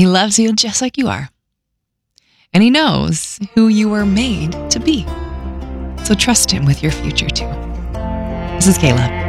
He loves you just like you are. And He knows who you were made to be. So trust Him with your future too. This is Kayla.